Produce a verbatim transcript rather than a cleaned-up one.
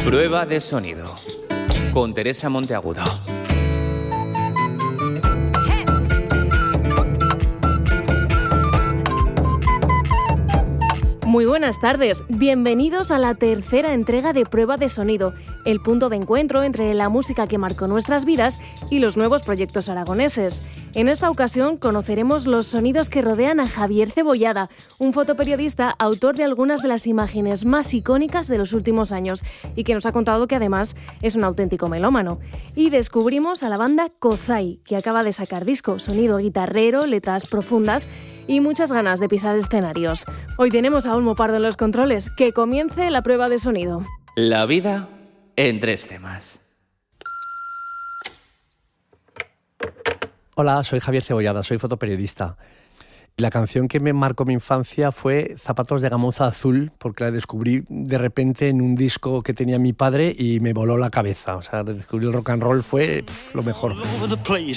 Prueba de sonido con Teresa Monteagudo. Muy buenas tardes, bienvenidos a la tercera entrega de Prueba de Sonido, el punto de encuentro entre la música que marcó nuestras vidas y los nuevos proyectos aragoneses. En esta ocasión conoceremos los sonidos que rodean a Javier Cebollada, un fotoperiodista autor de algunas de las imágenes más icónicas de los últimos años y que nos ha contado que además es un auténtico melómano. Y descubrimos a la banda Kozai, que acaba de sacar disco, sonido guitarrero, letras profundas y muchas ganas de pisar escenarios. Hoy tenemos a Olmo Pardo en los controles. Que comience la prueba de sonido. La vida en tres temas. Hola, soy Javier Cebollada, soy fotoperiodista. La canción que me marcó mi infancia fue Zapatos de Gamuza Azul, porque la descubrí de repente en un disco que tenía mi padre y me voló la cabeza. O sea, descubrir el rock and roll fue pff, lo mejor.